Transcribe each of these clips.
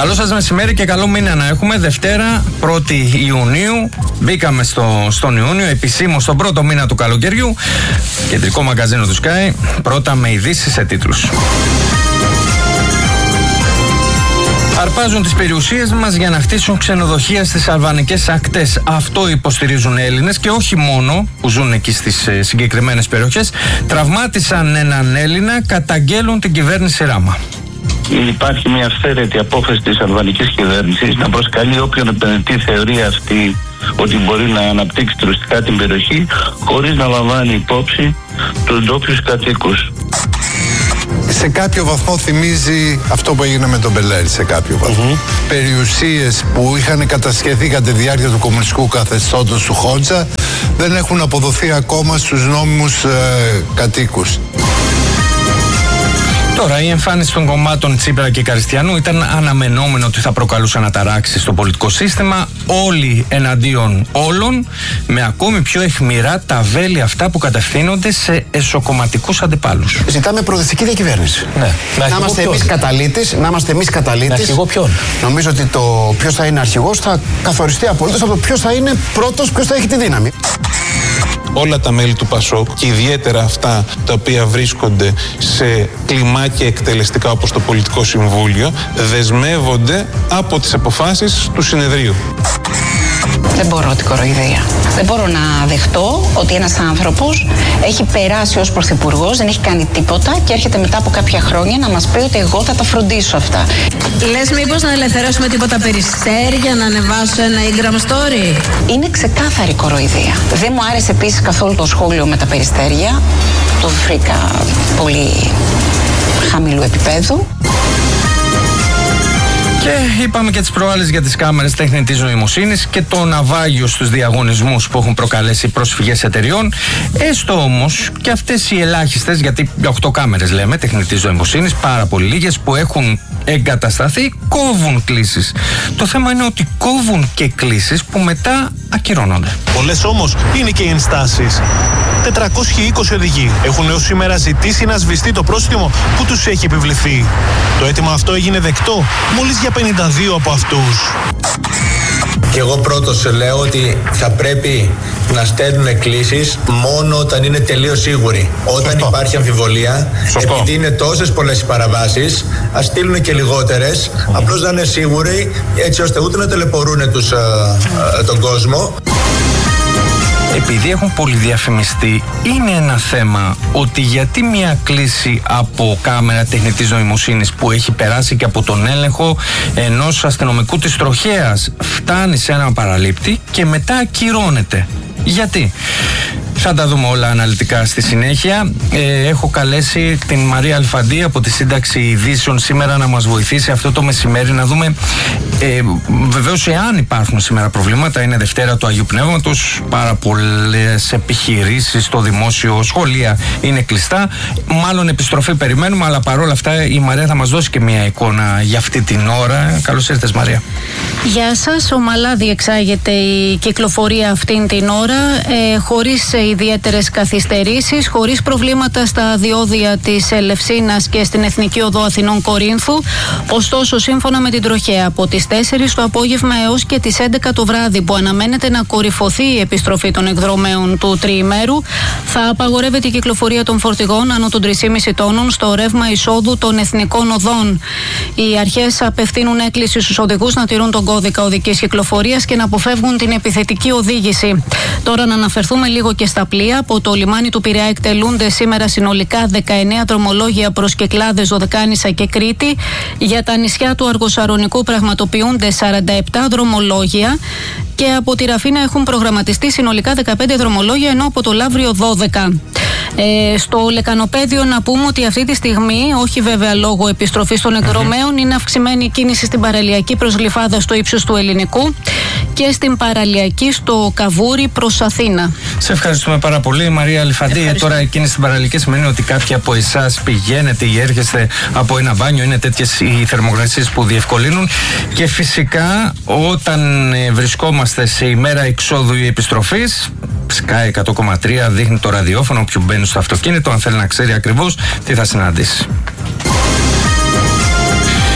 Καλό σας μεσημέρι και καλό μήνα να έχουμε. Δευτέρα 1η Ιουνίου. Μπήκαμε στον Ιούνιο, επισήμως στον πρώτο μήνα του καλοκαιριού. Κεντρικό μαγκαζίνο του Sky. Πρώτα με ειδήσεις σε τίτλους. Αρπάζουν τις περιουσίες μας για να χτίσουν ξενοδοχεία στις αλβανικές ακτές. Αυτό υποστηρίζουν Έλληνες και όχι μόνο που ζουν εκεί στις συγκεκριμένες περιοχές. Τραυμάτισαν έναν Έλληνα, καταγγέλουν την κυβέρνηση Ράμα. Υπάρχει μια αυθαίρετη απόφαση της αλβανικής κυβέρνησης να προσκαλεί όποιον επενδυτή θεωρεί αυτή ότι μπορεί να αναπτύξει τουριστικά την περιοχή χωρίς να λαμβάνει υπόψη τους ντόπιους κατοίκους. Σε κάποιο βαθμό θυμίζει αυτό που έγινε με τον Μπελέρη, σε κάποιο βαθμό. Περιουσίες που είχαν κατασχεθεί κατά τη διάρκεια του κομμουνιστικού καθεστώτος του Χόντζα δεν έχουν αποδοθεί ακόμα στους νόμιμους κατοίκους. Τώρα, η εμφάνιση των κομμάτων Τσίπρα και Καριστιανού ήταν αναμενόμενο ότι θα προκαλούσε αναταράξει στο πολιτικό σύστημα. Όλοι εναντίον όλων, με ακόμη πιο αιχμηρά τα βέλη αυτά που κατευθύνονται σε εσωκομματικούς αντιπάλους. Ζητάμε προοδευτική διακυβέρνηση. Ναι. Να είμαστε εμείς καταλήτες. Με αρχηγό ποιον? Νομίζω ότι το ποιος θα είναι αρχηγός θα καθοριστεί απολύτως από το ποιος θα είναι πρώτος, ποιος θα έχει τη δύναμη. Όλα τα μέλη του ΠΑΣΟΚ και ιδιαίτερα αυτά τα οποία βρίσκονται σε κλιμάκια εκτελεστικά όπως το Πολιτικό Συμβούλιο δεσμεύονται από τις αποφάσεις του συνεδρίου. Δεν μπορώ την κοροϊδία. Δεν μπορώ να δεχτώ ότι ένας άνθρωπος έχει περάσει ως πρωθυπουργός, δεν έχει κάνει τίποτα και έρχεται μετά από κάποια χρόνια να μας πει ότι εγώ θα τα φροντίσω αυτά. Λες μήπως να ελευθερώσουμε τίποτα περιστέρια, να ανεβάσω ένα Instagram story? Είναι ξεκάθαρη κοροϊδία. Δεν μου άρεσε επίσης καθόλου το σχόλιο με τα περιστέρια. Το βρήκα πολύ χαμηλού επίπεδου. Και είπαμε και τις προάλλες για τις κάμερες τεχνητής νοημοσύνης και το ναυάγιο στους διαγωνισμούς που έχουν προκαλέσει πρόσφυγες εταιριών. Έστω όμως και αυτές οι ελάχιστες, γιατί 8 κάμερες λέμε τεχνητής νοημοσύνης, πάρα πολύ λίγες που έχουν εγκατασταθεί, κόβουν κλήσεις. Το θέμα είναι ότι κόβουν και κλήσεις που μετά ακυρώνονται. Πολλές όμως είναι και οι ενστάσεις. 420 οδηγοί έχουν έως σήμερα ζητήσει να σβηστεί το πρόστιμο που τους έχει επιβληθεί. Το αίτημα αυτό έγινε δεκτό μόλις για 52 από αυτούς. Και εγώ πρώτος λέω ότι θα πρέπει να στέλνουν κλήσεις μόνο όταν είναι τελείως σίγουροι. Όταν υπάρχει αμφιβολία, επειδή είναι τόσες πολλές οι παραβάσεις, ας στείλουν και λιγότερες, απλώς να είναι σίγουροι, έτσι ώστε ούτε να ταλαιπωρούν τον κόσμο. Επειδή έχουν πολυδιαφημιστεί, είναι ένα θέμα ότι γιατί μια κλήση από κάμερα τεχνητής νοημοσύνης που έχει περάσει και από τον έλεγχο ενός αστυνομικού της τροχέας φτάνει σε έναν παραλήπτη και μετά ακυρώνεται. Γιατί? Θα τα δούμε όλα αναλυτικά στη συνέχεια. Έχω καλέσει την Μαρία Αλφαντή από τη Σύνταξη Ειδήσεων σήμερα να μας βοηθήσει αυτό το μεσημέρι να δούμε βεβαίως εάν υπάρχουν σήμερα προβλήματα. Είναι Δευτέρα του Αγίου Πνεύματος, πάρα πολλές επιχειρήσεις στο δημόσιο, σχολεία είναι κλειστά. Μάλλον επιστροφή περιμένουμε, αλλά παρόλα αυτά η Μαρία θα μας δώσει και μια εικόνα για αυτή την ώρα. Καλώς ήρθες, Μαρία. Γεια σας. Ομαλά διεξάγεται η κυκλοφορία αυτήν την ώρα, χωρίς ιδιαίτερες καθυστερήσεις, χωρίς προβλήματα στα διόδια της Ελευσίνας και στην Εθνική Οδό Αθηνών Κορίνθου. Ωστόσο, σύμφωνα με την τροχέα, από τις 4 το απόγευμα έως και τις 11 το βράδυ, που αναμένεται να κορυφωθεί η επιστροφή των εκδρομέων του τριημέρου, θα απαγορεύεται η κυκλοφορία των φορτηγών άνω των 3,5 τόνων στο ρεύμα εισόδου των εθνικών οδών. Οι αρχές απευθύνουν έκκληση στους οδηγούς να τηρούν τον κώδικα οδικής κυκλοφορίας και να αποφεύγουν την επιθετική οδήγηση. Τώρα να αναφερθούμε λίγο και στα πλοία. Από το λιμάνι του Πειραιά εκτελούνται σήμερα συνολικά 19 δρομολόγια προς Κυκλάδες, Δωδεκάνησα και Κρήτη. Για τα νησιά του Αργοσαρονικού πραγματοποιούνται 47 δρομολόγια και από τη Ραφίνα έχουν προγραμματιστεί συνολικά 15 δρομολόγια, ενώ από το Λαύριο 12. Στο Λεκανοπέδιο να πούμε ότι αυτή τη στιγμή, όχι βέβαια λόγω επιστροφής των εκδρομέων, είναι αυξημένη η κίνηση στην παραλιακή προς Γλυφάδα στο ύψος του Ελληνικού και στην παραλιακή στο Καβούρι προς Αθήνα. Σε ευχαριστούμε πάρα πολύ, Μαρία Αλφαντή. Τώρα εκείνη στην παραλιακή σημαίνει ότι κάποιοι από εσάς πηγαίνετε ή έρχεστε από ένα μπάνιο, είναι τέτοιες οι θερμοκρασίες που διευκολύνουν. Και φυσικά όταν βρισκόμαστε σε ημέρα εξόδου ή επιστροφής, Sky 100,3 δείχνει το ραδιόφωνο όποιου μπαίνει στο αυτοκίνητο, αν θέλει να ξέρει ακριβώς τι θα συναντήσει.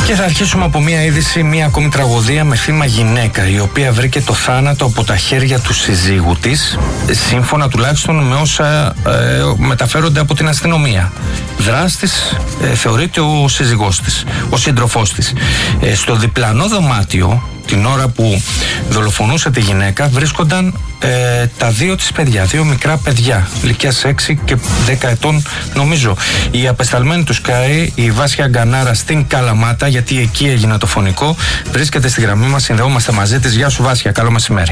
Και θα αρχίσουμε από μια είδηση, μια ακόμη τραγωδία με θύμα γυναίκα, η οποία βρήκε το θάνατο από τα χέρια του συζύγου της, σύμφωνα τουλάχιστον με όσα μεταφέρονται από την αστυνομία. Δράστης θεωρείται ο σύζυγός της, ο σύντροφός της. Στο διπλανό δωμάτιο, την ώρα που δολοφονούσε τη γυναίκα, βρίσκονταν τα δύο της παιδιά, δύο μικρά παιδιά, ηλικίας 6 και 10 ετών νομίζω. Η απεσταλμένη του Sky, η Βάσια Γκανάρα στην Καλαμάτα, γιατί εκεί έγινε το φωνικό, βρίσκεται στη γραμμή μας, συνδεόμαστε μαζί της. Γεια σου Βάσια, καλό μεσημέρι.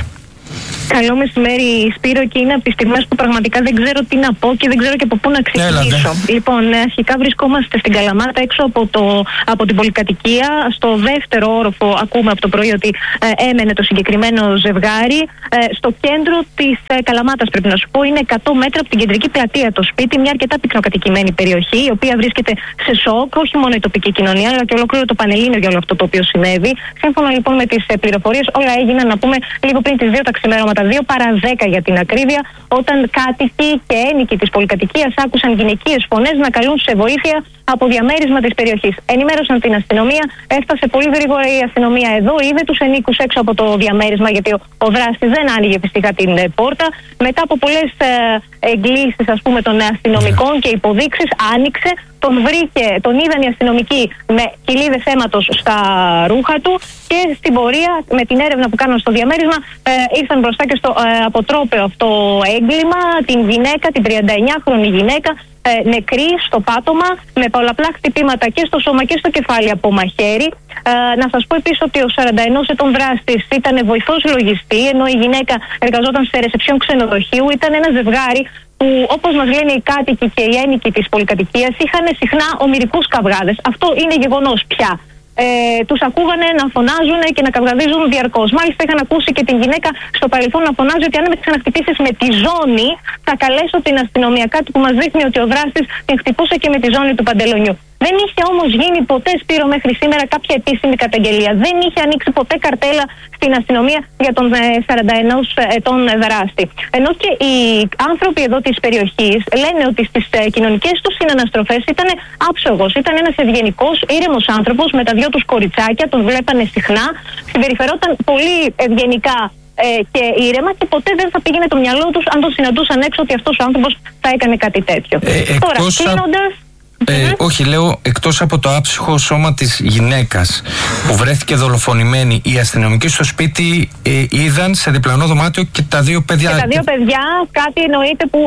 Καλό μεσημέρι, Σπύρο, και είναι από τις στιγμές που πραγματικά δεν ξέρω τι να πω και δεν ξέρω και από πού να ξεκινήσω. Λοιπόν, αρχικά βρισκόμαστε στην Καλαμάτα, έξω από την πολυκατοικία. Στο δεύτερο όροφο ακούμε από το πρωί ότι έμενε το συγκεκριμένο ζευγάρι. Στο κέντρο της Καλαμάτας, πρέπει να σου πω, είναι 100 μέτρα από την κεντρική πλατεία το σπίτι, μια αρκετά πυκνοκατοικημένη περιοχή, η οποία βρίσκεται σε σοκ, όχι μόνο η τοπική κοινωνία, αλλά και ολόκληρο το Πανελλήνιο για όλο αυτό το οποίο συνέβη. Σύμφωνα λοιπόν με τις πληροφορίες, όλα έγιναν, να πούμε, λίγο πριν τις 2 τα ξημέρωματα, 2 παρά 10 για την ακρίβεια, όταν κάτοικοι και ένοικοι της πολυκατοικίας άκουσαν γυναικείες φωνές να καλούν σε βοήθεια από διαμέρισμα της περιοχής. Ενημέρωσαν την αστυνομία, έφτασε πολύ γρήγορα η αστυνομία εδώ, είδε τους ενίκους έξω από το διαμέρισμα, γιατί ο δράστης δεν άνοιγε φυσικά την πόρτα. Μετά από πολλές εγκλήσεις, ας πούμε, των αστυνομικών και υποδείξεις, άνοιξε. Τον βρήκε, τον είδαν οι αστυνομικοί με κοιλίδες αίματος στα ρούχα του και στην πορεία, με την έρευνα που κάναν στο διαμέρισμα, ήρθαν μπροστά και στο αποτρόπαιο αυτό έγκλημα την γυναίκα, την 39χρονη γυναίκα, νεκρή στο πάτωμα, με πολλαπλά χτυπήματα και στο σώμα και στο κεφάλι από μαχαίρι. Να σας πω επίσης ότι ο 41 ετών δράστης ήταν βοηθός λογιστή, ενώ η γυναίκα εργαζόταν σε ρεσεψιόν ξενοδοχείου. Ήταν ένα ζευγάρι που, όπως μας λένε οι κάτοικοι και οι ένοικοι της πολυκατοικίας, είχαν συχνά ομηρικούς καυγάδες. Αυτό είναι γεγονός πια. Τους ακούγανε να φωνάζουν και να καυγαδίζουν διαρκώς. Μάλιστα, είχαν ακούσει και την γυναίκα στο παρελθόν να φωνάζει ότι αν με ξαναχτυπήσεις με τη ζώνη, θα καλέσω την αστυνομία. Κάτι που μας δείχνει ότι ο δράστης την χτυπούσε και με τη ζώνη του παντελονιού. Δεν είχε όμως γίνει ποτέ, Σπύρο, μέχρι σήμερα κάποια επίσημη καταγγελία. Δεν είχε ανοίξει ποτέ καρτέλα στην αστυνομία για τον 41 ετών δράστη. Ενώ και οι άνθρωποι εδώ της περιοχής λένε ότι στις κοινωνικές τους συναναστροφές ήταν άψογος. Ήταν ένας ευγενικός, ήρεμος άνθρωπος με τα δυο τους κοριτσάκια, τον βλέπανε συχνά, συμπεριφερόταν πολύ ευγενικά και ήρεμα, και ποτέ δεν θα πήγαινε το μυαλό τους, αν τον συναντούσαν έξω, ότι αυτός ο άνθρωπος θα έκανε κάτι τέτοιο. Τώρα, κλείνοντας. Όχι, λέω, εκτός από το άψυχο σώμα της γυναίκας που βρέθηκε δολοφονημένη, οι αστυνομικοί στο σπίτι είδαν σε διπλανό δωμάτιο και τα δύο παιδιά. Και τα δύο παιδιά, κάτι εννοείται που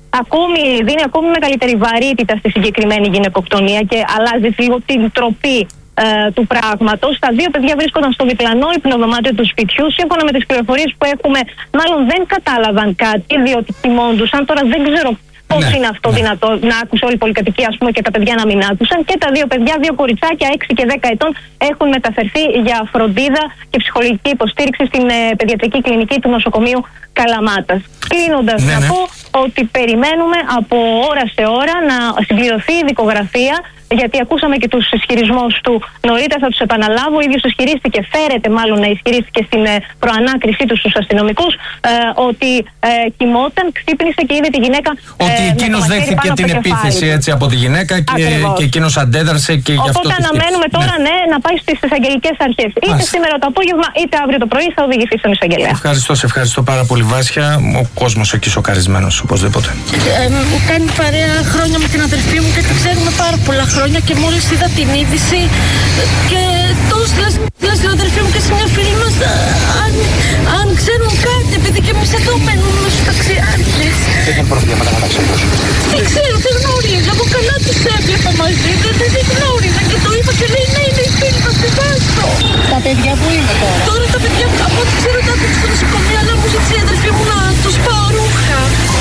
δίνει ακόμη μεγαλύτερη βαρύτητα στη συγκεκριμένη γυναικοκτονία και αλλάζει λίγο την τροπή του πράγματος. Τα δύο παιδιά βρίσκονταν στο διπλανό υπνοδωμάτιο του σπιτιού. Σύμφωνα με τις πληροφορίες που έχουμε, μάλλον δεν κατάλαβαν κάτι, διότι κοιμώντουσαν. Τώρα δεν ξέρω πώς είναι αυτό δυνατό, να άκουσε όλη η πολυκατοικία, ας πούμε, και τα παιδιά να μην άκουσαν. Και τα δύο παιδιά, δύο κοριτσάκια 6 και 10 ετών, έχουν μεταφερθεί για φροντίδα και ψυχολογική υποστήριξη στην παιδιατρική κλινική του νοσοκομείου Καλαμάτας. Κλείνοντας, να πω ότι περιμένουμε από ώρα σε ώρα να συμπληρωθεί η δικογραφία, γιατί ακούσαμε και τους ισχυρισμούς του νωρίτερα, θα τους επαναλάβω. Ο ίδιος ισχυρίστηκε στην προανάκρισή του στους αστυνομικούς ότι κοιμόταν, ξύπνησε και είδε τη γυναίκα. Ότι εκείνος δέχθηκε την επίθεση έτσι από τη γυναίκα και εκείνος αντέδρασε και γι' αυτό. Οπότε αναμένουμε τώρα να πάει στις εισαγγελικές αρχές. Είτε σήμερα το απόγευμα είτε αύριο το πρωί θα οδηγηθεί στον εισαγγελέα. Σε ευχαριστώ πάρα πολύ, Βάσια. Ο κόσμος εκεί σοκαρισμένος, οπωσδήποτε. Μου κάνει παρέα χρόνια με την αδερφή μου και την ξέρουμε πάρα πολλά χρόνια, και μόλις είδα την είδηση και τόσο λέω στην αδερφή μου και σε μια φίλη μας αν ξέρουν κάτι, επειδή και εμείς εδώ μένουμε στους ταξιάρχες. Είχαν προβλήματα μεταξύ τους. Δεν ξέρω, δεν γνωρίζω. Εγώ καλά τους έβλεπα μαζί, δεν γνώριζα και το είπα και λέει ναι, είναι η φίλη μας, τη βάζω. Τα παιδιά που είναι τώρα? Τώρα τα παιδιά, από ό,τι ξέρω, τα έχουν στο νοσοκομείο, αλλά μου ζήτησε η αδερφή μου να τους πάω ρούχα.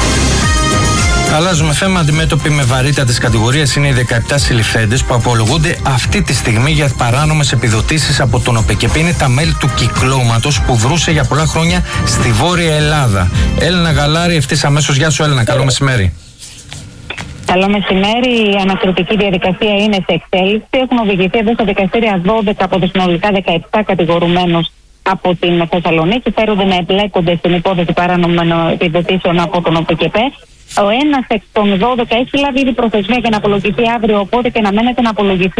Αλλάζουμε θέμα. Αντιμέτωποι με βαρύτατες κατηγορίες είναι οι 17 συλληφθέντες που απολογούνται αυτή τη στιγμή για παράνομες επιδοτήσεις από τον ΟΠΕΚΕΠ. Είναι τα μέλη του κυκλώματος που δρούσε για πολλά χρόνια στη Βόρεια Ελλάδα. Έλενα Γαλάρη, ευθύς αμέσως. Γεια σου, Έλενα. Καλό μεσημέρι. Καλό μεσημέρι. Η ανακριτική διαδικασία είναι σε εξέλιξη. Έχουν οδηγηθεί εδώ στα δικαστήρια 12 από τους συνολικά 17 κατηγορουμένους από την Θεσσαλονίκη. Φέρονται να εμπλέκονται στην υπόθεση παράνομων επιδοτήσεων από τον ΟΠΕΚΕΠ. Ο ένας εκ των 12 έχει λάβει ήδη προθεσμία για να απολογηθεί αύριο, οπότε και να μένεται να απολογηθούν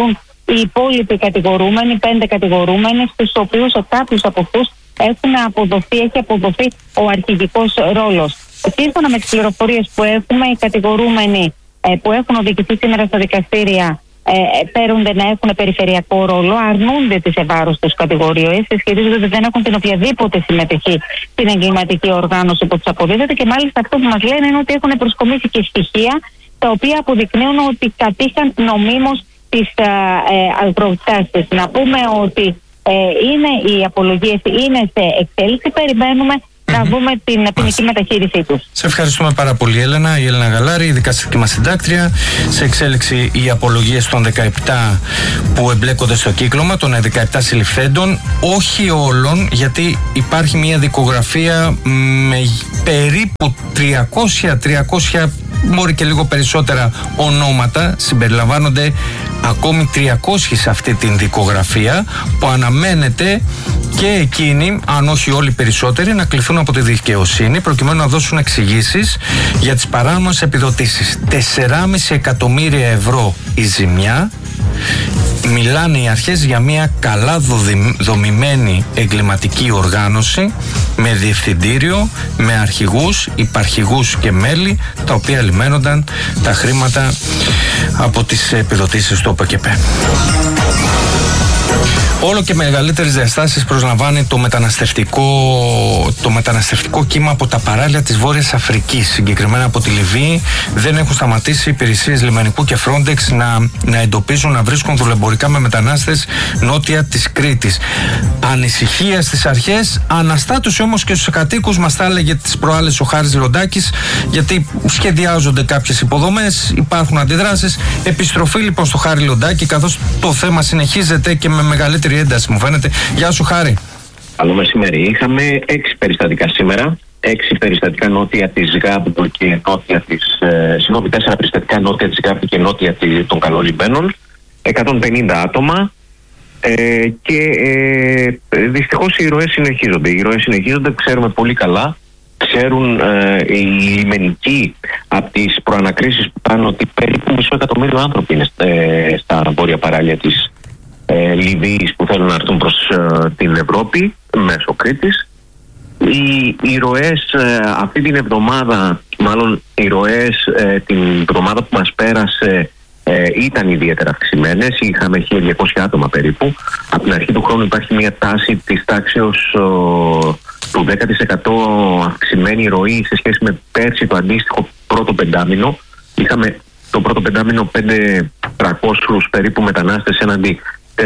οι υπόλοιποι κατηγορούμενοι, 5 κατηγορούμενοι, στους οποίους σε κάποιους από αυτούς έχει αποδοθεί ο αρχηγικός ρόλος. Σύμφωνα με τις πληροφορίες που έχουμε, οι κατηγορούμενοι που έχουν οδηγηθεί σήμερα στα δικαστήρια φέρονται να έχουν περιφερειακό ρόλο, αρνούνται τις ευάρωστες κατηγορίες, ισχυρίζονται ότι δεν έχουν την οποιαδήποτε συμμετοχή στην εγκληματική οργάνωση που τους αποδίδεται και μάλιστα αυτό που μας λένε είναι ότι έχουν προσκομίσει και στοιχεία τα οποία αποδεικνύουν ότι κατήχαν νομίμως τις προτάσεις. Να πούμε ότι οι απολογίες είναι σε εξέλιξη, περιμένουμε να δούμε την ποινική μεταχείρισή τους. Σε ευχαριστούμε πάρα πολύ, Έλενα. Η Έλενα Γαλάρη, η δικαστική μας συντάκτρια. Σε εξέλιξη οι απολογίες των 17 που εμπλέκονται στο κύκλωμα, των 17 συλληφθέντων, όχι όλων, γιατί υπάρχει μια δικογραφία με περίπου 300 μπορεί και λίγο περισσότερα ονόματα, συμπεριλαμβάνονται ακόμη 300 σε αυτή την δικογραφία, που αναμένεται και εκείνοι, αν όχι όλοι περισσότεροι, να κληθούν από τη δικαιοσύνη προκειμένου να δώσουν εξηγήσεις για τις παράνομες επιδοτήσεις. 4,5 εκατομμύρια ευρώ η ζημιά. Μιλάνε οι αρχές για μια καλά δομημένη εγκληματική οργάνωση με διευθυντήριο, με αρχηγούς, υπαρχηγούς και μέλη, τα οποία λιμένονταν τα χρήματα από τις επιδοτήσεις του ΟΠΕΚΕΠ. Όλο και μεγαλύτερες διαστάσεις προσλαμβάνει το μεταναστευτικό κύμα από τα παράλια της Βόρειας Αφρικής, συγκεκριμένα από τη Λιβύη. Δεν έχουν σταματήσει οι υπηρεσίες λιμενικού και Frontex να εντοπίζουν, να βρίσκουν δουλεμπορικά με μετανάστες νότια της Κρήτης. Ανησυχία στις αρχές, αναστάτωση όμως και στους κατοίκους, μας τα έλεγε τις προάλλες ο Χάρης Λοντάκης, γιατί σχεδιάζονται κάποιες υποδομές, υπάρχουν αντιδράσεις. Επιστροφή λοιπόν στο Χάρη Λοντάκη, καθώς το θέμα συνεχίζεται και με μεγαλύτερη ένταση, μου φαίνεται. Γεια σου, Χάρη. Καλό μεσημέρι. Είχαμε 6 περιστατικά σήμερα. 6 περιστατικά νότια της Γάμπτο και νότια της. 4 περιστατικά νότια της Γάμπτο και νότια των Καλολιμπένων. 150 άτομα. Και δυστυχώς οι ροές συνεχίζονται. Ξέρουμε πολύ καλά. Ξέρουν οι λιμενικοί από τις προανακρίσεις που κάνουν ότι περίπου 500.000 άνθρωποι είναι στα βόρεια παράλια της Λιβύης που θέλουν να έρθουν προς την Ευρώπη μέσω Κρήτης. Οι ροές αυτή την εβδομάδα, μάλλον οι ροές την εβδομάδα που μας πέρασε ήταν ιδιαίτερα αυξημένες. Είχαμε 1.200 άτομα περίπου. Από την αρχή του χρόνου υπάρχει μια τάση της τάξεως του 10% αυξημένη ροή σε σχέση με πέρσι το αντίστοιχο πρώτο πεντάμινο. Είχαμε το πρώτο πεντάμινο 5.300 περίπου μετανάστες έναντι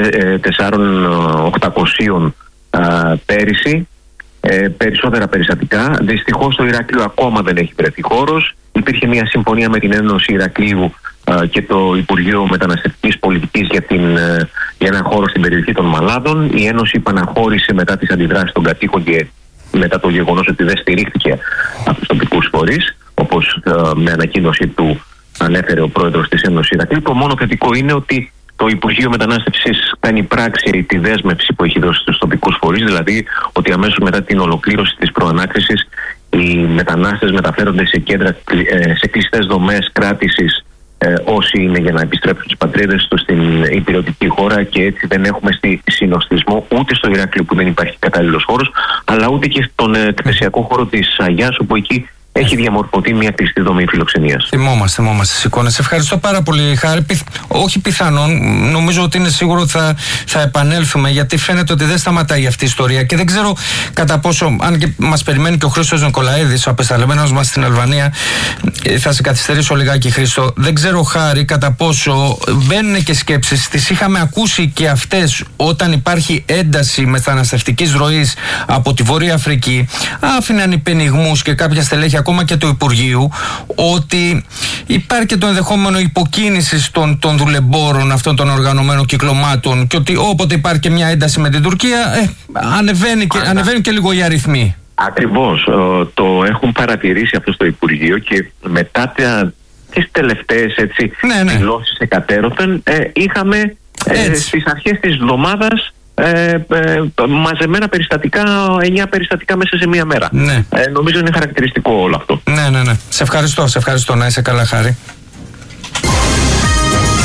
4.800 πέρυσι. Περισσότερα περιστατικά. Δυστυχώς το Ηράκλειο ακόμα δεν έχει βρεθεί χώρος. Υπήρχε μια συμφωνία με την Ένωση Ηρακλείου και το Υπουργείο Μεταναστευτικής Πολιτικής για ένα χώρο στην περιοχή των Μαλάδων. Η Ένωση υπαναχώρησε μετά τις αντιδράσεις των κατοίκων και μετά το γεγονός ότι δεν στηρίχθηκε από τους τοπικούς φορείς, όπως με ανακοίνωση του ανέφερε ο πρόεδρος της Ένωσης Ηρακλείου. Το μόνο θετικό είναι ότι το Υπουργείο Μετανάστευσης κάνει πράξη τη δέσμευση που έχει δώσει στους τοπικούς φορείς, δηλαδή ότι αμέσως μετά την ολοκλήρωση της προανάκρισης οι μετανάστες μεταφέρονται σε κέντρα, σε κλειστές δομές κράτησης όσοι είναι για να επιστρέψουν στις πατρίδες τους στην υπηρετική χώρα, και έτσι δεν έχουμε συνοστισμό ούτε στο Ηράκλειο που δεν υπάρχει κατάλληλος χώρος, αλλά ούτε και στον εκκλησιακό χώρο της Αγιάς, όπου εκεί έχει διαμορφωθεί μια κλειστή δομή φιλοξενίας. Θυμόμαστε τις εικόνες. Ευχαριστώ πάρα πολύ, Χάρη. Όχι πιθανόν, νομίζω ότι είναι σίγουρο ότι θα επανέλθουμε, γιατί φαίνεται ότι δεν σταματάει αυτή η ιστορία και δεν ξέρω κατά πόσο, αν και μας περιμένει και ο Χρήστος Νικολαίδης, ο απεσταλμένος μας στην Αλβανία, θα σε καθυστερήσω λιγάκι, Χρήστο. Δεν ξέρω, Χάρη, κατά πόσο μπαίνουν και σκέψεις, τις είχαμε ακούσει και αυτές όταν υπάρχει ένταση μεταναστευτικής ροής από τη Βόρεια Αφρική. Άφηναν υπενιγμούς και κάποια στελέχη ακόμα και του Υπουργείου ότι υπάρχει και το ενδεχόμενο υποκίνησης των δουλεμπόρων αυτών των οργανωμένων κυκλωμάτων, και ότι όποτε υπάρχει και μια ένταση με την Τουρκία ανεβαίνουν και λίγο οι αριθμοί. Ακριβώς. Το έχουν παρατηρήσει αυτό στο Υπουργείο και μετά τις τελευταίες δηλώσεις εκατέρωθεν είχαμε στις αρχές της εβδομάδας μαζεμένα περιστατικά, 9 περιστατικά μέσα σε μία μέρα. Ναι. Νομίζω είναι χαρακτηριστικό όλο αυτό. Ναι. Σε ευχαριστώ. Να είσαι καλά, Χάρη.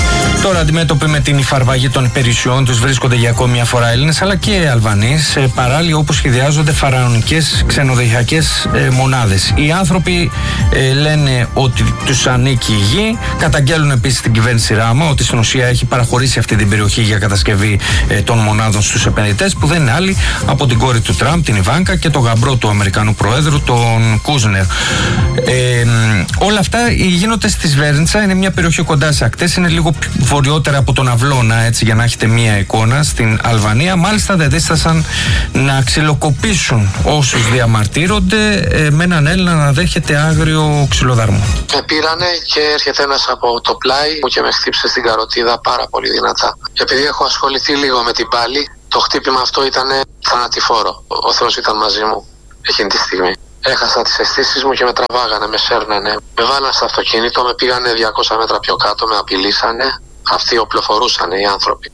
Τώρα αντιμέτωποι με την υφαρπαγή των περιουσιών τους βρίσκονται για ακόμη μια φορά Έλληνες αλλά και Αλβανοί σε παράλοι όπου σχεδιάζονται φαραωνικές ξενοδοχειακές μονάδες. Οι άνθρωποι λένε ότι τους ανήκει η γη, καταγγέλουν επίσης την κυβέρνηση Ράμα ότι στην ουσία έχει παραχωρήσει αυτή την περιοχή για κατασκευή των μονάδων στους επενδυτές που δεν είναι άλλοι από την κόρη του Τραμπ, την Ιβάνκα, και τον γαμπρό του Αμερικανού Προέδρου, τον Κούσνερ. Όλα αυτά γίνονται στη Σβέρνιτσα, είναι μια περιοχή κοντά σε ακτές, είναι λίγο βορειότερα από τον Αυλώνα, έτσι για να έχετε μια εικόνα, στην Αλβανία. Μάλιστα δεν δίστασαν να ξυλοκοπήσουν όσους διαμαρτύρονται με έναν Έλληνα να δέχεται άγριο ξυλοδαρμό. Με πήρανε και έρχεται ένας από το πλάι μου και με χτύπησε στην καροτίδα πάρα πολύ δυνατά. Και επειδή έχω ασχοληθεί λίγο με την πάλη, το χτύπημα αυτό ήταν θανατηφόρο. Ο Θεός ήταν μαζί μου εκείνη τη στιγμή. Έχασα τις αισθήσεις μου και με τραβάγανε, με σέρνανε. Με βάλανε στο αυτοκίνητο, με πήγανε 200 μέτρα πιο κάτω, με απειλήσανε. Αυτοί οπλοφορούσανε οι άνθρωποι.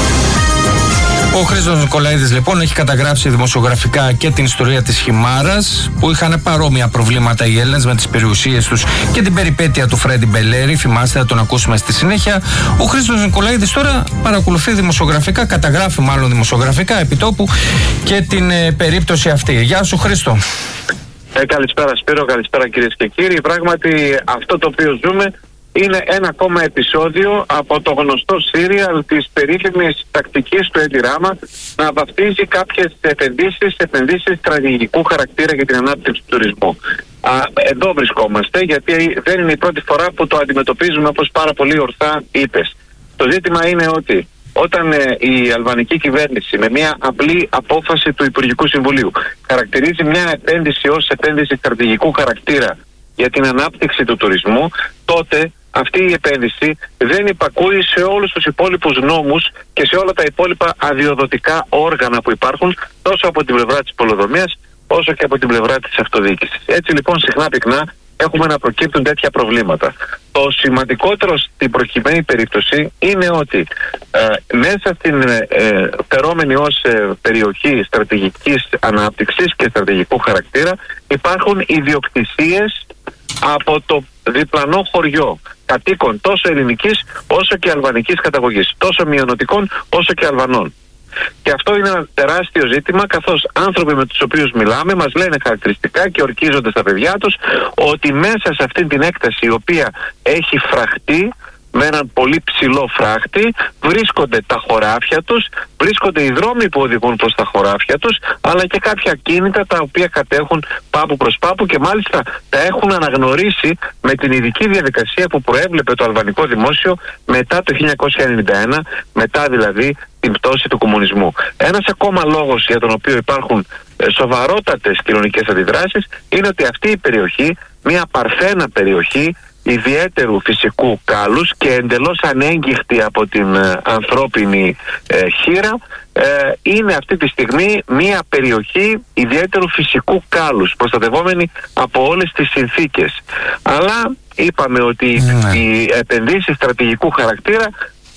Ο Χρήστος Νικολαίδης λοιπόν έχει καταγράψει δημοσιογραφικά και την ιστορία της Χιμάρας, που είχαν παρόμοια προβλήματα οι Έλληνες με τις περιουσίες τους, και την περιπέτεια του Φρέντι Μπελέρη. Θυμάστε, θα τον ακούσουμε στη συνέχεια. Ο Χρήστος Νικολαίδης τώρα παρακολουθεί δημοσιογραφικά, καταγράφει μάλλον δημοσιογραφικά επιτόπου και την περίπτωση αυτή. Γεια σου Χρήστο. Καλησπέρα Σπύρο, καλησπέρα κυρίες και κύριοι. Πράγματι αυτό το οποίο ζούμε είναι ένα ακόμα επεισόδιο από το γνωστό σύριαλ της περίφημης τακτικής του Έντι Ράμα να βαφτίζει κάποιες επενδύσεις στρατηγικού χαρακτήρα για την ανάπτυξη του τουρισμού. Εδώ βρισκόμαστε, γιατί δεν είναι η πρώτη φορά που το αντιμετωπίζουμε, όπως πάρα πολύ ορθά είπες. Το ζήτημα είναι ότι όταν η αλβανική κυβέρνηση με μια απλή απόφαση του Υπουργικού Συμβουλίου χαρακτηρίζει μια επένδυση ως επένδυση στρατηγικού χαρακτήρα για την ανάπτυξη του τουρισμού, τότε αυτή η επένδυση δεν υπακούει σε όλους τους υπόλοιπους νόμους και σε όλα τα υπόλοιπα αδειοδοτικά όργανα που υπάρχουν, τόσο από την πλευρά της πολεοδομίας όσο και από την πλευρά της αυτοδιοίκησης. Έτσι λοιπόν συχνά πυκνά έχουμε να προκύπτουν τέτοια προβλήματα. Το σημαντικότερο στην προκειμένη περίπτωση είναι ότι μέσα στην φερόμενη ως περιοχή στρατηγικής ανάπτυξης και στρατηγικού χαρακτήρα υπάρχουν ιδιοκτησίες από το διπλανό χωριό κατοίκων τόσο ελληνικής όσο και αλβανικής καταγωγής, τόσο μειονοτικών όσο και Αλβανών. Και αυτό είναι ένα τεράστιο ζήτημα, καθώς άνθρωποι με τους οποίους μιλάμε μας λένε χαρακτηριστικά και ορκίζονται στα παιδιά τους ότι μέσα σε αυτή την έκταση, η οποία έχει φραχτεί με έναν πολύ ψηλό φράχτη, βρίσκονται τα χωράφια τους, βρίσκονται οι δρόμοι που οδηγούν προς τα χωράφια τους, αλλά και κάποια ακίνητα τα οποία κατέχουν πάπου προς πάπου και μάλιστα τα έχουν αναγνωρίσει με την ειδική διαδικασία που προέβλεπε το αλβανικό δημόσιο μετά το 1991, μετά δηλαδή την πτώση του κομμουνισμού. Ένας ακόμα λόγος για τον οποίο υπάρχουν σοβαρότατες κοινωνικές αντιδράσεις είναι ότι αυτή η περιοχή, μια παρθένα περιοχή ιδιαίτερου φυσικού κάλους και εντελώς ανέγγιχτη από την ανθρώπινη χείρα, είναι αυτή τη στιγμή μια περιοχή ιδιαίτερου φυσικού κάλους, προστατευόμενη από όλες τις συνθήκες. Αλλά είπαμε ότι οι επενδύσεις στρατηγικού χαρακτήρα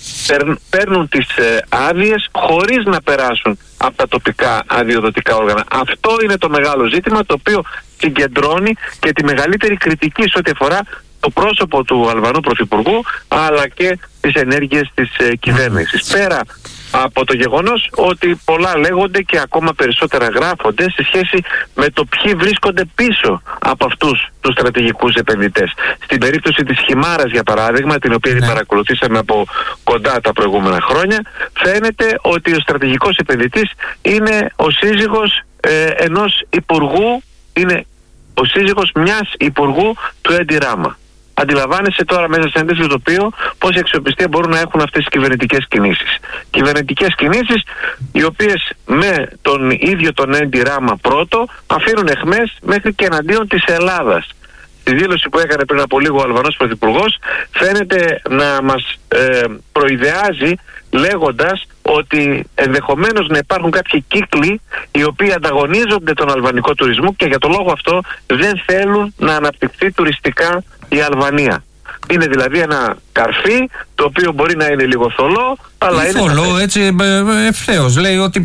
παίρνουν τις άδειες χωρίς να περάσουν από τα τοπικά αδειοδοτικά όργανα. Αυτό είναι το μεγάλο ζήτημα, το οποίο συγκεντρώνει και τη μεγαλύτερη κριτική σε ό,τι αφορά το πρόσωπο του Αλβανού Πρωθυπουργού, αλλά και τις ενέργειες της κυβέρνησης. Πέρα από το γεγονός ότι πολλά λέγονται και ακόμα περισσότερα γράφονται σε σχέση με το ποιοι βρίσκονται πίσω από αυτούς τους στρατηγικούς επενδυτές. Στην περίπτωση της Χιμάρας, για παράδειγμα, την οποία την παρακολουθήσαμε από κοντά τα προηγούμενα χρόνια, φαίνεται ότι ο στρατηγικός επενδυτής είναι ο σύζυγος ενός υπουργού, είναι ο σύζυγος μιας υπουργού του Έντι Ράμα. Αντιλαμβάνεσαι τώρα μέσα σε ένα τέτοιο τοπίο πόση αξιοπιστία μπορούν να έχουν αυτές οι κυβερνητικές κινήσεις. Κυβερνητικές κινήσεις οι οποίες με τον ίδιο τον Έντι Ράμα πρώτο αφήνουν εχμές μέχρι και εναντίον της Ελλάδας. Στη δήλωση που έκανε πριν από λίγο ο Αλβανός Πρωθυπουργός φαίνεται να μας προειδεάζει λέγοντας ότι ενδεχομένως να υπάρχουν κάποιοι κύκλοι οι οποίοι ανταγωνίζονται τον αλβανικό τουρισμό και για τον λόγο αυτό δεν θέλουν να αναπτυχθεί τουριστικά η Αλβανία. Είναι δηλαδή ένα καρφί το οποίο μπορεί να είναι λίγο θολό, αλλά είναι θολό, έτσι ευθέως. Λέει ότι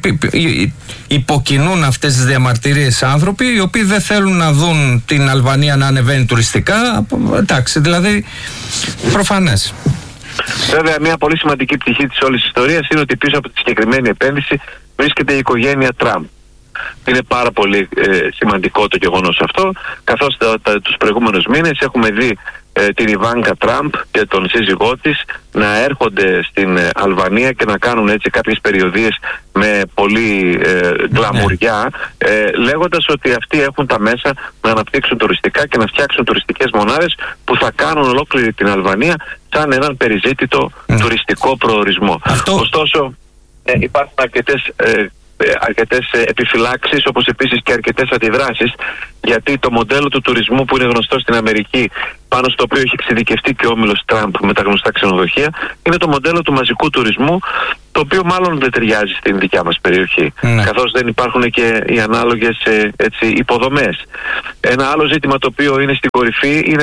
υποκινούν αυτές τις διαμαρτυρίες άνθρωποι οι οποίοι δεν θέλουν να δουν την Αλβανία να ανεβαίνει τουριστικά. Εντάξει, δηλαδή προφανές. Βέβαια, μια πολύ σημαντική πτυχή της όλης της ιστορίας είναι ότι πίσω από τη συγκεκριμένη επένδυση βρίσκεται η οικογένεια Τραμπ. Είναι πάρα πολύ σημαντικό το γεγονός αυτό, καθώς τους προηγούμενους μήνες έχουμε δει την Ιβάνκα Τραμπ και τον σύζυγό της να έρχονται στην Αλβανία και να κάνουν έτσι κάποιες περιοδίες με πολύ γκλαμουριά, λέγοντας ότι αυτοί έχουν τα μέσα να αναπτύξουν τουριστικά και να φτιάξουν τουριστικές μονάδες που θα κάνουν ολόκληρη την Αλβανία σαν έναν περιζήτητο τουριστικό προορισμό. Ωστόσο υπάρχουν αρκετές επιφυλάξεις, όπως επίσης και αρκετές αντιδράσεις, γιατί το μοντέλο του τουρισμού που είναι γνωστό στην Αμερική, πάνω στο οποίο έχει εξειδικευτεί και ο όμιλος Τραμπ με τα γνωστά ξενοδοχεία, είναι το μοντέλο του μαζικού τουρισμού, το οποίο μάλλον δεν ταιριάζει στην δικιά μας περιοχή, καθώς δεν υπάρχουν και οι ανάλογες υποδομές. Ένα άλλο ζήτημα το οποίο είναι στην κορυφή είναι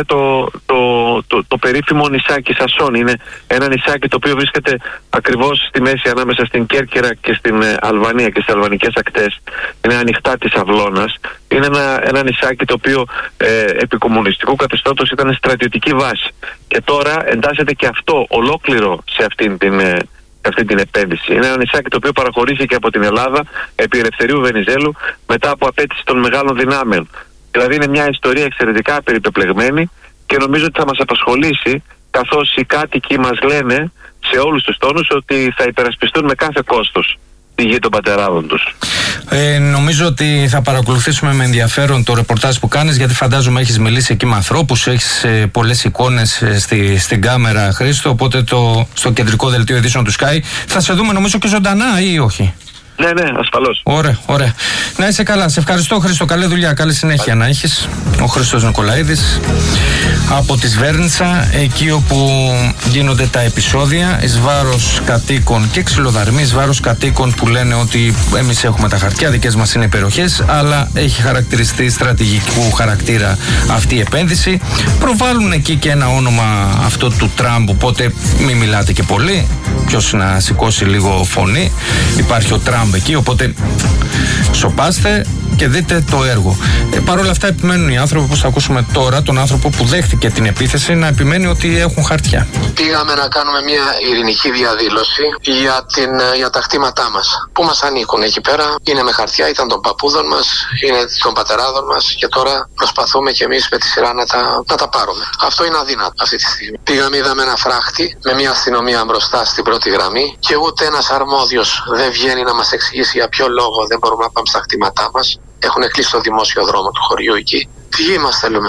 το περίφημο νησάκι Σασόν. Είναι ένα νησάκι το οποίο βρίσκεται ακριβώς στη μέση ανάμεσα στην Κέρκυρα και στην Αλβανία και στις αλβανικές ακτές. Είναι ανοιχτά της Αυλώνας. Είναι ένα νησάκι το οποίο επί κομμουνιστικού καθεστώτος ήταν στρατιωτική βάση. Και τώρα εντάσσεται και αυτό ολόκληρο σε αυτή την επένδυση. Είναι ένα νησάκι το οποίο παραχωρήθηκε από την Ελλάδα επί Ελευθερίου Βενιζέλου μετά από απέτηση των μεγάλων δυνάμεων. Δηλαδή είναι μια ιστορία εξαιρετικά περιπεπλεγμένη και νομίζω ότι θα μας απασχολήσει, καθώς οι κάτοικοι μας λένε σε όλους τους τόνους ότι θα υπερασπιστούν με κάθε κόστος τη γη των πατεράδων τους. Νομίζω ότι θα παρακολουθήσουμε με ενδιαφέρον το ρεπορτάζ που κάνεις, γιατί φαντάζομαι έχεις μιλήσει εκεί με ανθρώπους, έχεις πολλές εικόνες στην κάμερα, Χρήστο, οπότε στο κεντρικό δελτίο ειδήσεων του Sky θα σε δούμε νομίζω και ζωντανά ή όχι? Ναι, ασφαλώς. Ωραία. Να είσαι καλά. Σε ευχαριστώ, Χρήστο. Καλή δουλειά, καλή συνέχεια να έχεις. Ο Χρήστος Νικολαίδης από τη Σβέρνιτσα, εκεί όπου γίνονται τα επεισόδια εις βάρος κατοίκων και ξυλοδαρμοί, εις βάρος κατοίκων που λένε ότι εμείς έχουμε τα χαρτιά, δικές μας είναι οι περιοχές, αλλά έχει χαρακτηριστεί στρατηγικού χαρακτήρα αυτή η επένδυση. Προβάλλουν εκεί και ένα όνομα αυτό του Τραμπ, οπότε μην μιλάτε και πολύ. Ποιος να σηκώσει λίγο φωνή. Υπάρχει ο Τραμπ εκεί, οπότε σοπάστε και δείτε το έργο. Παρ' όλα αυτά επιμένουν οι άνθρωποι, όπως θα ακούσουμε τώρα, τον άνθρωπο που δέχτηκε την επίθεση, να επιμένει ότι έχουν χαρτιά. Πήγαμε να κάνουμε μια ειρηνική διαδήλωση για τα κτήματά μας που μας ανήκουν εκεί πέρα. Είναι με χαρτιά, ήταν των παππούδων μας, είναι των πατεράδων μας και τώρα προσπαθούμε κι εμείς με τη σειρά να τα πάρουμε. Αυτό είναι αδύνατο αυτή τη στιγμή. Πήγαμε, είδαμε ένα φράχτη με μια αστυνομία μπροστά στην πρώτη γραμμή και ούτε ένας αρμόδιος δεν βγαίνει να μας εξηγήσει για ποιο λόγο δεν μπορούμε να πάμε στα κτήματά μας. Έχουν κλείσει το δημόσιο δρόμο του χωριού εκεί. Τι γη μας θέλουμε.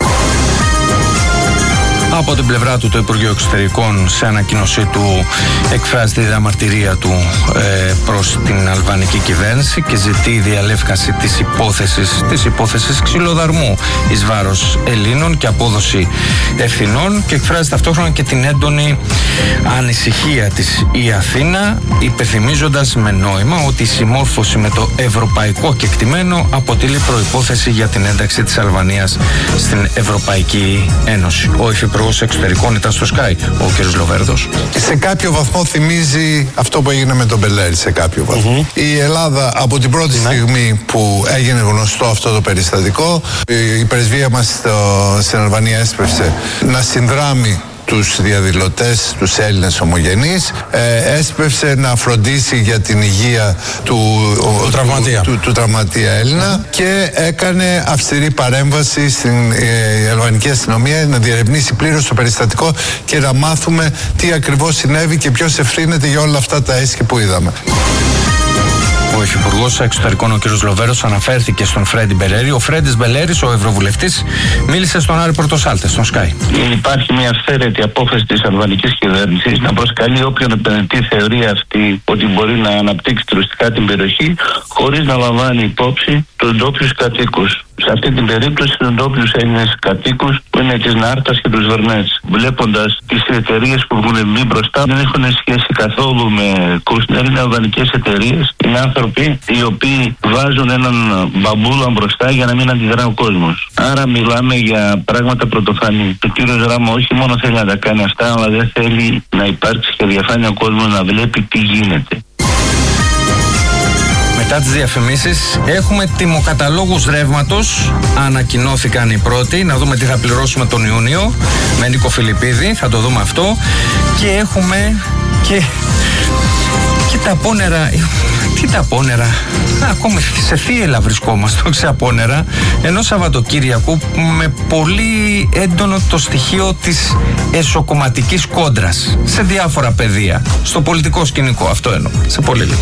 Από την πλευρά του, το Υπουργείο Εξωτερικών σε ανακοίνωσή του εκφράζει τη διαμαρτυρία του προς την αλβανική κυβέρνηση και ζητεί διαλεύκαση της υπόθεσης ξυλοδαρμού εις βάρος Ελλήνων και απόδοση ευθυνών, και εκφράζει ταυτόχρονα και την έντονη ανησυχία της η Αθήνα, υπενθυμίζοντας με νόημα ότι η συμμόρφωση με το ευρωπαϊκό κεκτημένο αποτελεί προϋπόθεση για την ένταξη της Αλβανίας στην Ευρωπαϊκή Ένωση. Ο Υφυπουργός Εξωτερικών ήταν στο Sky, ο κ. Λοβέρδος. Σε κάποιο βαθμό θυμίζει αυτό που έγινε με τον Μπελέρη, σε κάποιο βαθμό. Η Ελλάδα από την πρώτη στιγμή που έγινε γνωστό αυτό το περιστατικό, η πρεσβεία μας στην Αλβανία έσπευσε να συνδράμει τους διαδηλωτές, τους Έλληνες ομογενείς, έσπευσε να φροντίσει για την υγεία του τραυματία Έλληνα και έκανε αυστηρή παρέμβαση στην αλβανική αστυνομία να διερευνήσει πλήρως το περιστατικό και να μάθουμε τι ακριβώς συνέβη και ποιος ευθύνεται για όλα αυτά τα έσχη που είδαμε. Ο Υφυπουργός Εξωτερικών, ο κ. Λοβέρος, αναφέρθηκε στον Φρέντι Μπελέρη. Ο Φρέντις Μπελέρης, ο Ευρωβουλευτής, μίλησε στον Άρη Πορτοσάλτε, στον Sky. Υπάρχει μια αυθαίρετη απόφαση της αλβανικής κυβέρνησης να προσκαλεί όποιον επενδυτή θεωρεί αυτή ότι μπορεί να αναπτύξει τουριστικά την περιοχή, χωρίς να λαμβάνει υπόψη τους ντόπιους κατοίκους. Σε αυτή την περίπτωση τους ντόπιους Έλληνες κατοίκους που είναι της Νάρτας και τους Βερνέτς. Βλέποντας τις εταιρείες που βγουν μη μπροστά, δεν έχουν σχέση καθόλου με Κούσνερ, είναι αλβανικές εταιρείες. Είναι άνθρωποι οι οποίοι βάζουν έναν μπαμπούλα μπροστά για να μην αντιδρά ο κόσμος. Άρα μιλάμε για πράγματα πρωτοφανή. Ο κύριος Ράμα όχι μόνο θέλει να τα κάνει αυτά, αλλά δεν θέλει να υπάρξει και διαφάνεια ο κόσμος να βλέπει τι γίνεται. Μετά τις διαφημίσεις έχουμε τιμοκαταλόγους ρεύματος. Ανακοινώθηκαν οι πρώτοι. Να δούμε τι θα πληρώσουμε τον Ιούνιο με Νίκο Φιλιππίδη. Θα το δούμε αυτό. Και έχουμε και τα απόνερα. Τι τα απόνερα. Ακόμη σε θύελα βρισκόμαστε, όχι σε απόνερα. Ενός Σαββατοκύριακου με πολύ έντονο το στοιχείο της εσωκομματικής κόντρας σε διάφορα πεδία. Στο πολιτικό σκηνικό, αυτό εννοώ. Σε πολύ λίγο.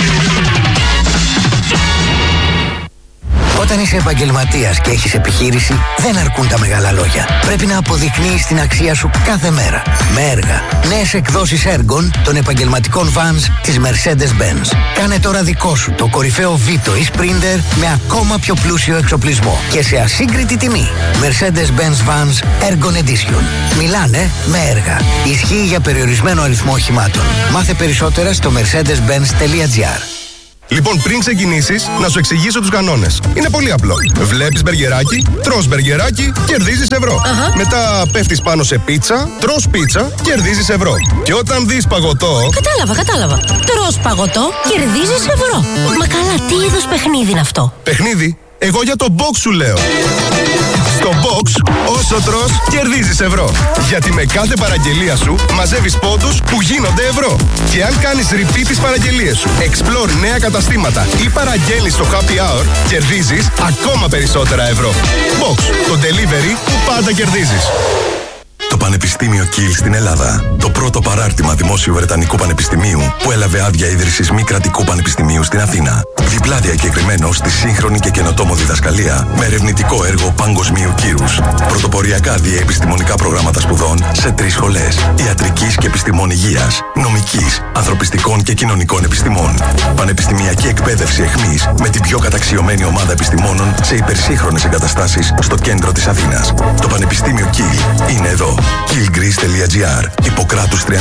Όταν είσαι επαγγελματίας και έχεις επιχείρηση, δεν αρκούν τα μεγάλα λόγια. Πρέπει να αποδεικνύεις την αξία σου κάθε μέρα. Με έργα. Νέες εκδόσεις έργων των επαγγελματικών vans της Mercedes-Benz. Κάνε τώρα δικό σου το κορυφαίο Vito ή Sprinter με ακόμα πιο πλούσιο εξοπλισμό και σε ασύγκριτη τιμή. Mercedes-Benz Vans Ergon Edition. Μιλάνε με έργα. Ισχύει για περιορισμένο αριθμό οχημάτων. Μάθε περισσότερα στο mercedes-benz.gr. Λοιπόν, πριν ξεκινήσεις, να σου εξηγήσω τους κανόνες. Είναι πολύ απλό. Βλέπεις μπεργκεράκι, τρως μπεργκεράκι, κερδίζεις ευρώ. Μετά πέφτεις πάνω σε πίτσα, τρως πίτσα, κερδίζεις ευρώ. Και όταν δεις παγωτό... Κατάλαβα. Τρως παγωτό, κερδίζεις ευρώ. Μα καλά, τι είδους παιχνίδι είναι αυτό? Παιχνίδι? Εγώ για το box σου λέω. Στο box, όσο τρως, κερδίζεις ευρώ. Γιατί με κάθε παραγγελία σου μαζεύεις πόντους που γίνονται ευρώ. Και αν κάνεις repeat τις παραγγελίες σου, explore νέα καταστήματα ή παραγγέλνεις στο happy hour, κερδίζεις ακόμα περισσότερα ευρώ. Box, το delivery που πάντα κερδίζεις. Το Πανεπιστήμιο Κιλ στην Ελλάδα. Το πρώτο παράρτημα δημόσιου Βρετανικού Πανεπιστημίου που έλαβε άδεια ίδρυσης μη κρατικού πανεπιστημίου στην Αθήνα. Διπλά διακεκριμένο στη σύγχρονη και καινοτόμο διδασκαλία με ερευνητικό έργο παγκοσμίου κύρους. Πρωτοποριακά διαεπιστημονικά προγράμματα σπουδών σε 3 σχολές. Ιατρικής και επιστημών υγείας, νομικής, ανθρωπιστικών και κοινωνικών επιστημών. Πανεπιστημιακή εκπαίδευση εχμής με την πιο καταξιωμένη ομάδα επιστημόνων σε υπερσύγχρονες εγκαταστάσεις στο κέντρο της Αθήνας. Το Πανεπιστήμιο Κιλ είναι εδώ. killgreece.gr. Ιπποκράτους 33.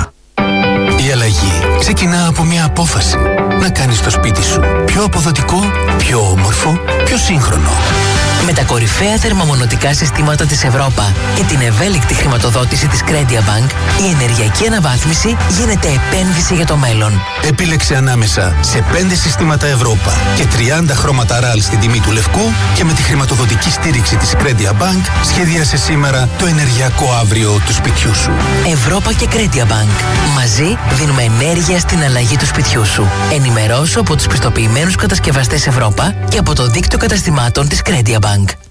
Η αλλαγή ξεκινά από μια απόφαση. Να κάνεις το σπίτι σου πιο αποδοτικό, πιο όμορφο, πιο σύγχρονο. Με τα κορυφαία θερμομονωτικά συστήματα της Ευρώπα και την ευέλικτη χρηματοδότηση της Credia Bank, η ενεργειακή αναβάθμιση γίνεται επένδυση για το μέλλον. Επίλεξε ανάμεσα σε 5 συστήματα Ευρώπα και 30 χρώματα RAL στην τιμή του λευκού και με τη χρηματοδοτική στήριξη της Credia Bank σχεδίασε σήμερα το ενεργειακό αύριο του σπιτιού σου. Ευρώπα και Credia Bank. Μαζί δίνουμε ενέργεια στην αλλαγή του σπιτιού σου. Ενημερώσου από τους πιστοποιημένους κατασκευαστές Ευρώπα και από το δίκτυο καταστημάτων της Credia Bank.